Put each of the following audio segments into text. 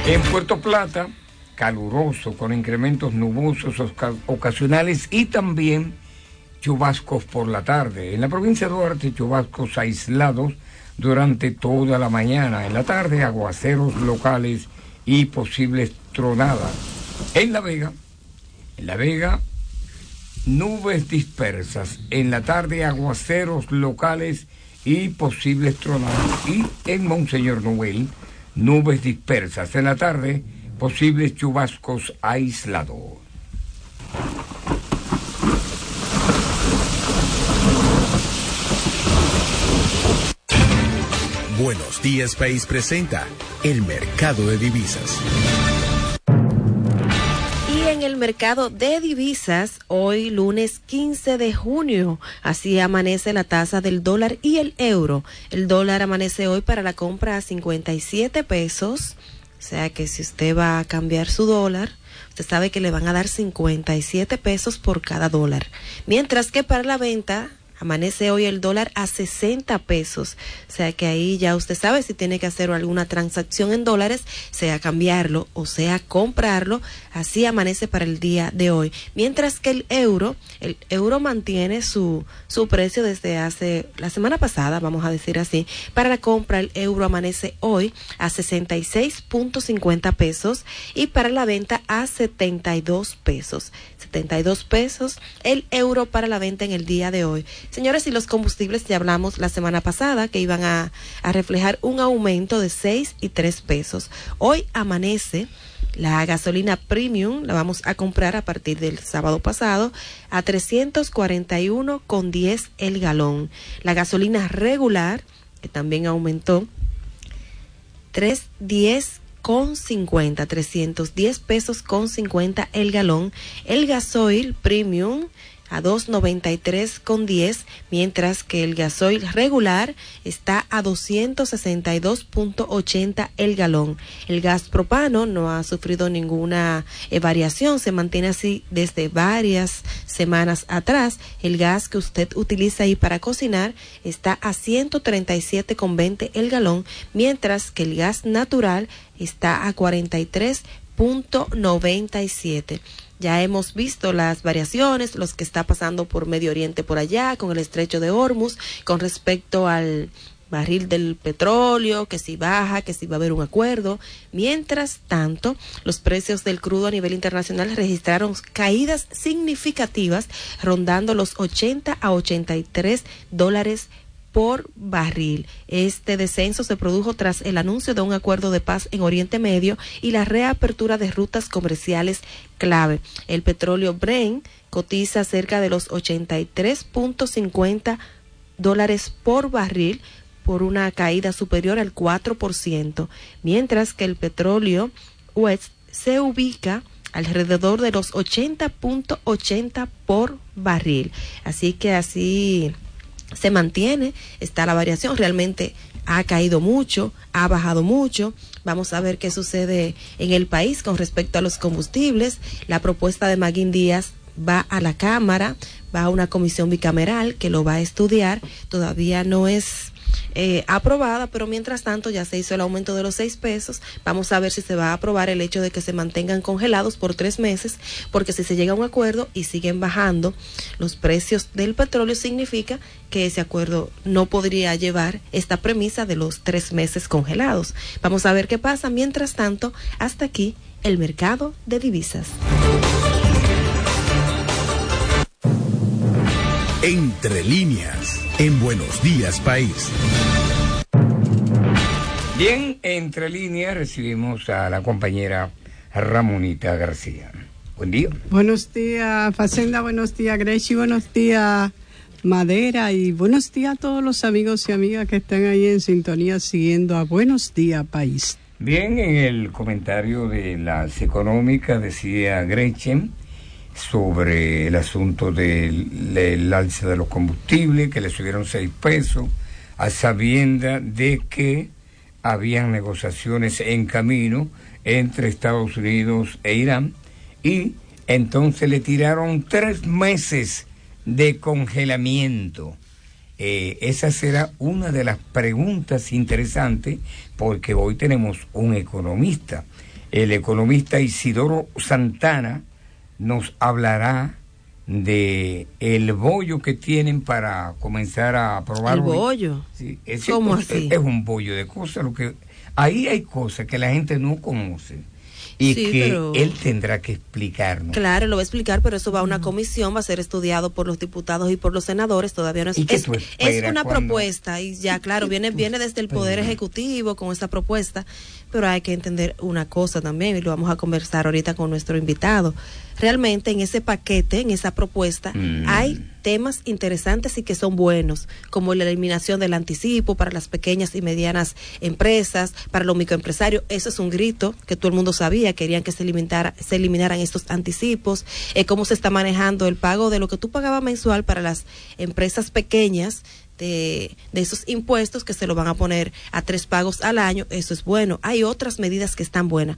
En Puerto Plata, caluroso con incrementos nubosos ocasionales y también chubascos por la tarde. En la provincia de Duarte, chubascos aislados durante toda la mañana. En la tarde, aguaceros locales y posibles tronadas. En La Vega, nubes dispersas. En la tarde, aguaceros locales y posibles tronadas. Y en Monseñor Noel, nubes dispersas. En la tarde, posibles chubascos aislados. Buenos Días País presenta el mercado de divisas. Y en el mercado de divisas, hoy lunes 15 de junio, así amanece la tasa del dólar y el euro. El dólar amanece hoy para la compra a 57 pesos, o sea que si usted va a cambiar su dólar, usted sabe que le van a dar 57 pesos por cada dólar. Mientras que para la venta, amanece hoy el dólar a 60 pesos, o sea que ahí ya usted sabe si tiene que hacer alguna transacción en dólares, sea cambiarlo o sea comprarlo, así amanece para el día de hoy. Mientras que el euro mantiene su precio desde hace, la semana pasada, vamos a decir así. Para la compra el euro amanece hoy a 66.50 pesos y para la venta a 72 pesos. 72 pesos el euro para la venta en el día de hoy. Señores, y los combustibles ya hablamos la semana pasada que iban a reflejar un aumento de 6 y 3 pesos. Hoy amanece la gasolina premium, la vamos a comprar a partir del sábado pasado a 341.10 el galón. La gasolina regular, que también aumentó, 310 pesos con 50 el galón. El gasoil premium a 2.93.10, mientras que el gasoil regular está a 262.80 el galón. El gas propano no ha sufrido ninguna variación, se mantiene así desde varias semanas atrás. El gas que usted utiliza ahí para cocinar está a 137.20 el galón, mientras que el gas natural está a 43.97. Ya hemos visto las variaciones, los que está pasando por Medio Oriente por allá, con el estrecho de Hormuz, con respecto al barril del petróleo, que si baja, que si va a haber un acuerdo. Mientras tanto, los precios del crudo a nivel internacional registraron caídas significativas, rondando los 80 a 83 dólares por barril. Este descenso se produjo tras el anuncio de un acuerdo de paz en Oriente Medio y la reapertura de rutas comerciales clave. El petróleo Brent cotiza cerca de los 83.50 dólares por barril, por una caída superior al 4%, mientras que el petróleo West se ubica alrededor de los 80.80 por barril. Así que así se mantiene, está la variación, realmente ha caído mucho, ha bajado mucho. Vamos a ver qué sucede en el país con respecto a los combustibles. La propuesta de Magín Díaz va a la Cámara, va a una comisión bicameral que lo va a estudiar, todavía no es aprobada, pero mientras tanto ya se hizo el aumento de los 6 pesos. Vamos a ver si se va a aprobar el hecho de que se mantengan congelados por 3 meses, porque si se llega a un acuerdo y siguen bajando los precios del petróleo, significa que ese acuerdo no podría llevar esta premisa de los 3 meses congelados. Vamos a ver qué pasa. Mientras tanto, hasta aquí el mercado de divisas. Entre líneas, en Buenos Días País. Bien, entre líneas recibimos a la compañera Ramonita García. Buen día. Buenos días, Facenda, buenos días, Grechi, buenos días, Madera, y buenos días a todos los amigos y amigas que están ahí en sintonía siguiendo a Buenos Días País. Bien, en el comentario de las económicas decía Gretchen sobre el asunto del alza de los combustibles, que le subieron 6 pesos, a sabienda de que habían negociaciones en camino entre Estados Unidos e Irán, y entonces le tiraron 3 meses de congelamiento. Esa será una de las preguntas interesantes, porque hoy tenemos un economista El economista Isidoro Santana nos hablará de el bollo que tienen para comenzar a probar. ¿El bollo? Sí, ¿Cómo así? Es un bollo de cosas. Ahí hay cosas que la gente no conoce y sí, que él tendrá que explicarnos. Claro, lo va a explicar, pero eso va a una comisión, va a ser estudiado por los diputados y por los senadores. Todavía no es. Es una propuesta y ya, claro, viene desde el Poder Ejecutivo con esta propuesta, pero hay que entender una cosa también, y lo vamos a conversar ahorita con nuestro invitado. Realmente en ese paquete, en esa propuesta, hay temas interesantes y que son buenos, como la eliminación del anticipo para las pequeñas y medianas empresas, para los microempresarios. Eso es un grito que todo el mundo sabía, querían que se eliminaran estos anticipos, cómo se está manejando el pago de lo que tú pagabas mensual para las empresas pequeñas, de esos impuestos que se lo van a poner a 3 pagos al año. Eso es bueno. Hay otras medidas que están buenas.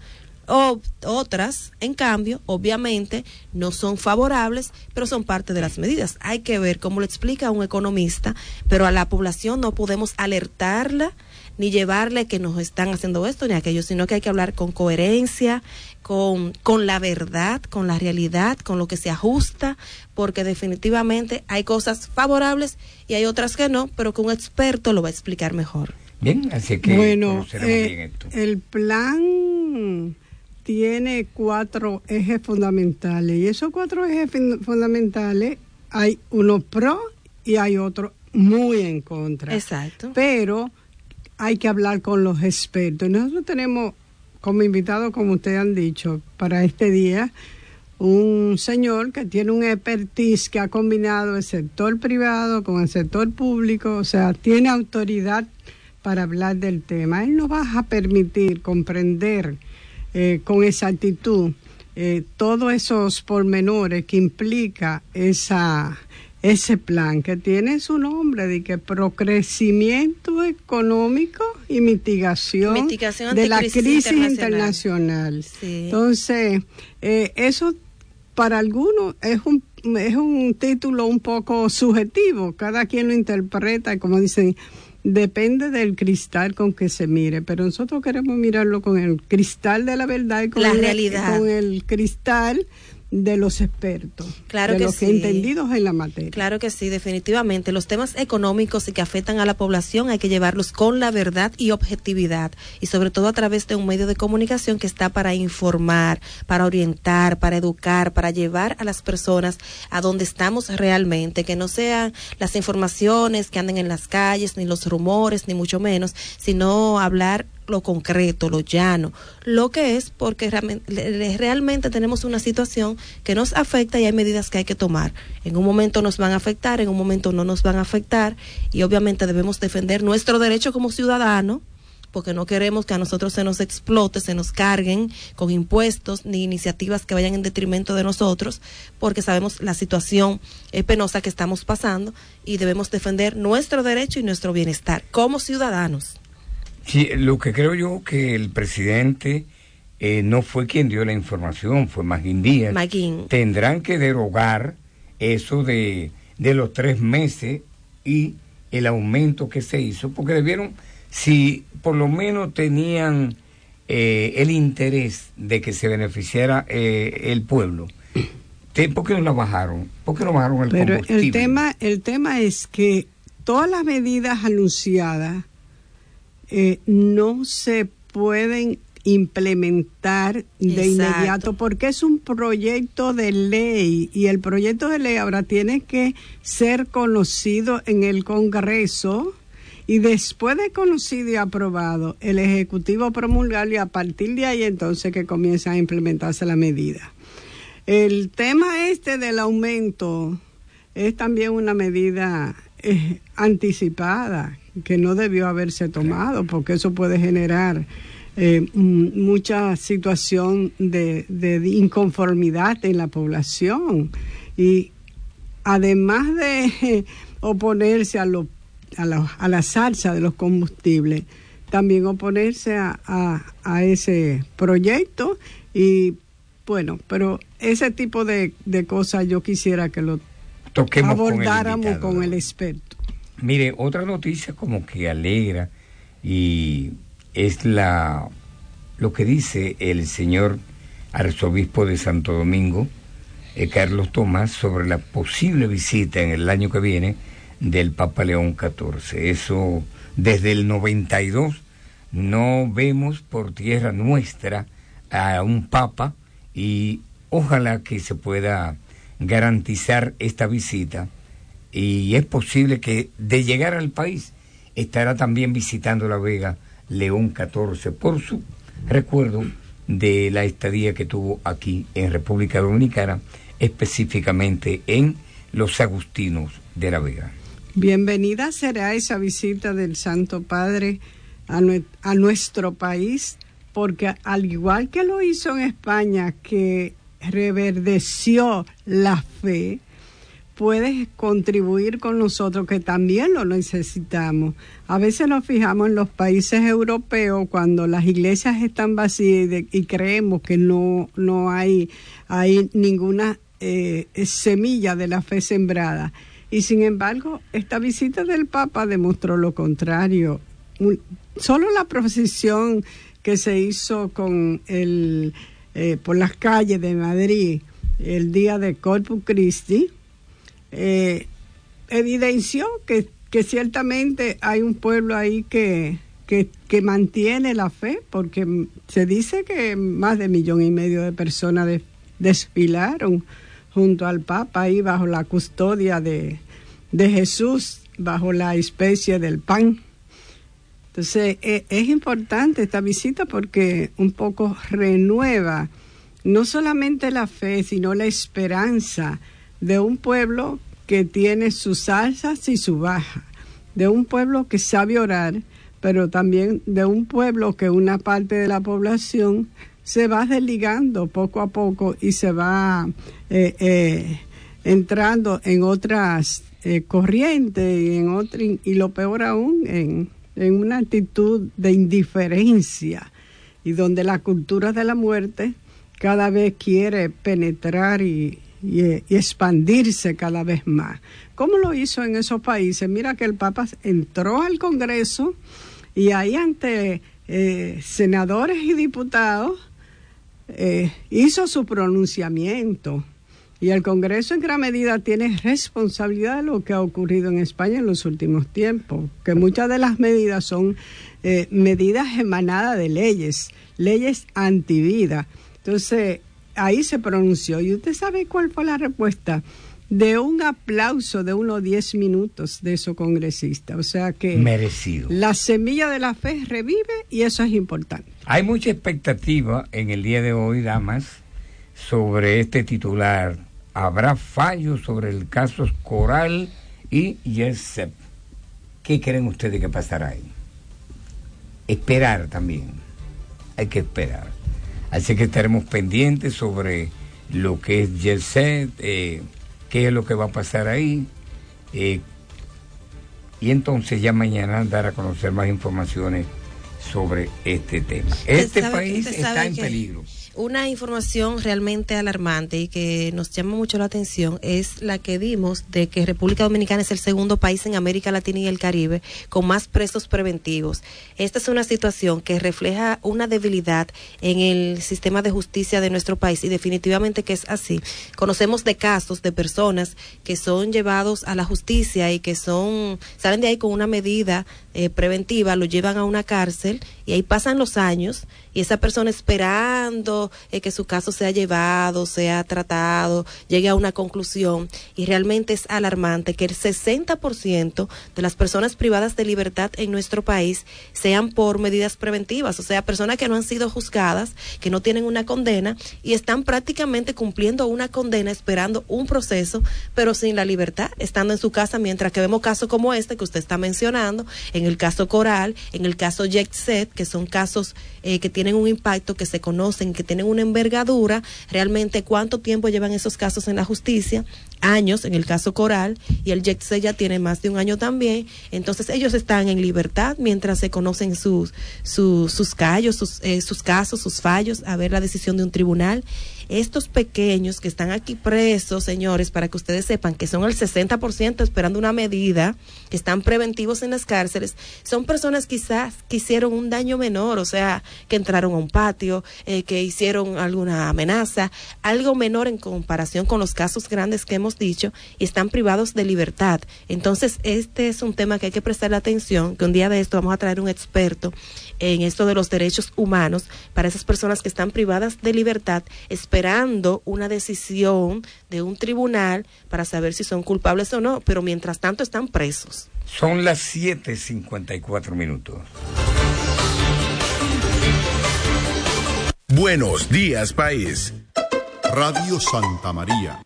Otras, en cambio, obviamente no son favorables, pero son parte de las medidas. Hay que ver cómo lo explica un economista, pero a la población no podemos alertarla ni llevarle que nos están haciendo esto ni aquello, sino que hay que hablar con coherencia, con la verdad, con la realidad, con lo que se ajusta, porque definitivamente hay cosas favorables y hay otras que no, pero que un experto lo va a explicar mejor. Bien, así que bueno, bien esto. El plan tiene 4 ejes fundamentales, y esos 4 ejes fundamentales hay uno pro y hay otro muy en contra. Exacto. Pero hay que hablar con los expertos. Nosotros tenemos como invitado, como ustedes han dicho, para este día, un señor que tiene un expertise que ha combinado el sector privado con el sector público, o sea, tiene autoridad para hablar del tema. Él nos va a permitir comprender con exactitud todos esos pormenores que implica ese plan, que tiene su nombre de que procrecimiento económico y mitigación de la crisis internacional. Sí. Entonces, eso para algunos es un título un poco subjetivo, cada quien lo interpreta, como dicen, depende del cristal con que se mire, pero nosotros queremos mirarlo con el cristal de la verdad y con la realidad, con el cristal de los expertos, claro, de que los sí, entendidos en la materia. Claro que sí, definitivamente. Los temas económicos y que afectan a la población hay que llevarlos con la verdad y objetividad, y sobre todo a través de un medio de comunicación que está para informar, para orientar, para educar, para llevar a las personas a donde estamos realmente, que no sean las informaciones que anden en las calles, ni los rumores, ni mucho menos, sino hablar lo concreto, lo llano, lo que es, porque realmente tenemos una situación que nos afecta y hay medidas que hay que tomar. En un momento nos van a afectar, en un momento no nos van a afectar, y obviamente debemos defender nuestro derecho como ciudadanos, porque no queremos que a nosotros se nos explote, se nos carguen con impuestos ni iniciativas que vayan en detrimento de nosotros, porque sabemos la situación penosa que estamos pasando y debemos defender nuestro derecho y nuestro bienestar como ciudadanos. Sí, lo que creo yo que el presidente no fue quien dio la información, fue Magín Díaz. Tendrán que derogar eso de los 3 meses y el aumento que se hizo, porque debieron, si por lo menos tenían el interés de que se beneficiara el pueblo, ¿por qué no la bajaron? ¿Por qué no bajaron el combustible? Pero el tema es que todas las medidas anunciadas no se pueden implementar de inmediato, porque es un proyecto de ley, y el proyecto de ley ahora tiene que ser conocido en el Congreso, y después de conocido y aprobado, el Ejecutivo promulgarlo, y a partir de ahí entonces que comienza a implementarse la medida. El tema del aumento es también una medida anticipada, que no debió haberse tomado, porque eso puede generar mucha situación de inconformidad en la población, y además de oponerse a la salsa de los combustibles, también oponerse a ese proyecto. Y bueno, pero ese tipo de cosas yo quisiera que lo abordáramos con el experto. Mire, otra noticia como que alegra, y es la lo que dice el señor arzobispo de Santo Domingo, Carlos Tomás, sobre la posible visita en el año que viene del Papa León XIV. Eso, desde el 92, no vemos por tierra nuestra a un Papa, y ojalá que se pueda garantizar esta visita, y es posible que de llegar al país estará también visitando La Vega León XIV por su recuerdo de la estadía que tuvo aquí en República Dominicana, específicamente en los Agustinos de La Vega. Bienvenida será esa visita del Santo Padre a nuestro país, porque al igual que lo hizo en España, que reverdeció la fe, puede contribuir con nosotros, que también lo necesitamos. A veces nos fijamos en los países europeos cuando las iglesias están vacías y creemos que no hay ninguna semilla de la fe sembrada. Y sin embargo, esta visita del Papa demostró lo contrario. Solo la procesión que se hizo con por las calles de Madrid el día de Corpus Christi evidenció que ciertamente hay un pueblo ahí que mantiene la fe, porque se dice que más de 1,5 millones de personas desfilaron junto al Papa ahí bajo la custodia de Jesús, bajo la especie del pan. Entonces es importante esta visita porque un poco renueva no solamente la fe, sino la esperanza de un pueblo que tiene sus alzas y sus bajas, de un pueblo que sabe orar, pero también de un pueblo que una parte de la población se va desligando poco a poco y se va entrando en otras corrientes y lo peor aún en una actitud de indiferencia, y donde la cultura de la muerte cada vez quiere penetrar y expandirse cada vez más. ¿Cómo lo hizo en esos países? Mira que el Papa entró al Congreso y ahí ante senadores y diputados hizo su pronunciamiento. Y el Congreso en gran medida tiene responsabilidad de lo que ha ocurrido en España en los últimos tiempos, que muchas de las medidas son medidas emanadas de leyes antivida. Entonces, ahí se pronunció. ¿Y usted sabe cuál fue la respuesta? De un aplauso de unos 10 minutos de esos congresistas. O sea que merecido. La semilla de la fe revive y eso es importante. Hay mucha expectativa en el día de hoy, damas, sobre este titular. ¿Habrá fallos sobre el caso Coral y Yesep? ¿Qué creen ustedes que pasará ahí? Esperar también. Hay que esperar. Así que estaremos pendientes sobre lo que es Yesep, qué es lo que va a pasar ahí. Y entonces ya mañana dar a conocer más informaciones sobre este tema. Este país está en peligro. Una información realmente alarmante y que nos llama mucho la atención es la que dimos de que República Dominicana es el segundo país en América Latina y el Caribe con más presos preventivos. Esta es una situación que refleja una debilidad en el sistema de justicia de nuestro país y definitivamente que es así. Conocemos de casos de personas que son llevados a la justicia y que salen de ahí con una medida preventiva, lo llevan a una cárcel y ahí pasan los años y esa persona esperando que su caso sea llevado, sea tratado, llegue a una conclusión, y realmente es alarmante que el 60% de las personas privadas de libertad en nuestro país sean por medidas preventivas, o sea, personas que no han sido juzgadas, que no tienen una condena y están prácticamente cumpliendo una condena, esperando un proceso, pero sin la libertad, estando en su casa, mientras que vemos casos como este que usted está mencionando, en el caso Coral, en el caso Yesep, que son casos que tienen un impacto, que se conocen, que tienen una envergadura. Realmente, ¿cuánto tiempo llevan esos casos en la justicia? Años, en el caso Coral, y el Yesep ya tiene más de un año también. Entonces ellos están en libertad mientras se conocen sus callos, sus casos, sus fallos, a ver la decisión de un tribunal. estos pequeños que están aquí presos, señores, para que ustedes sepan que son el 60% esperando una medida, que están preventivos en las cárceles, son personas quizás que hicieron un daño menor, o sea, que entraron a un patio, que hicieron alguna amenaza, algo menor en comparación con los casos grandes que hemos dicho, y están privados de libertad. Entonces, este es un tema que hay que prestarle atención, que un día de esto vamos a traer un experto en esto de los derechos humanos para esas personas que están privadas de libertad, esperando una decisión de un tribunal para saber si son culpables o no, pero mientras tanto están presos. Son las 7:54. Buenos días, país. Radio Santa María.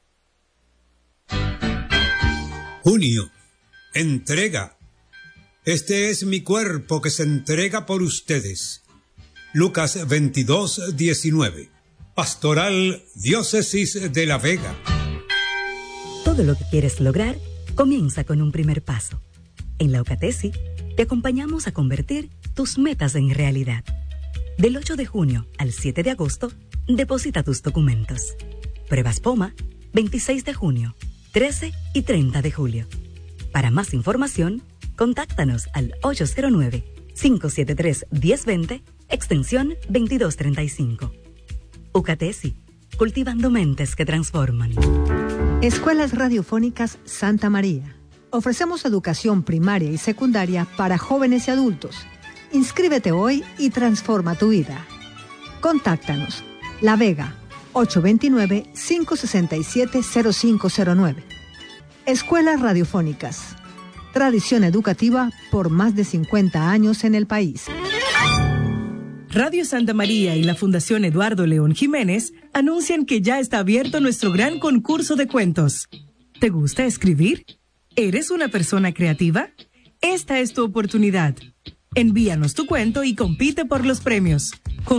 Junio. Entrega. Este es mi cuerpo que se entrega por ustedes. Lucas 22:19. Pastoral Diócesis de La Vega. Todo lo que quieres lograr comienza con un primer paso. En la UCATESI te acompañamos a convertir tus metas en realidad. Del 8 de junio al 7 de agosto, deposita tus documentos. Pruebas POMA, 26 de junio, 13 y 30 de julio. Para más información, contáctanos al 809-573-1020, extensión 2235. UCATESI, cultivando mentes que transforman. Escuelas Radiofónicas Santa María. Ofrecemos educación primaria y secundaria para jóvenes y adultos. Inscríbete hoy y transforma tu vida. Contáctanos. La Vega, 829-567-0509. Escuelas Radiofónicas. Tradición educativa por más de 50 años en el país. Radio Santa María y la Fundación Eduardo León Jiménez anuncian que ya está abierto nuestro gran concurso de cuentos. ¿Te gusta escribir? ¿Eres una persona creativa? Esta es tu oportunidad. Envíanos tu cuento y compite por los premios.